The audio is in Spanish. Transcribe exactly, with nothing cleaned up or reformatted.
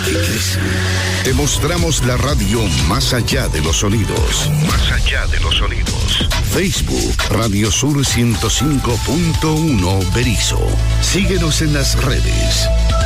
que crece. Te mostramos la radio más allá de los sonidos. Más allá de los sonidos. Facebook, Radio Sur ciento cinco punto uno Berisso. Síguenos en las redes.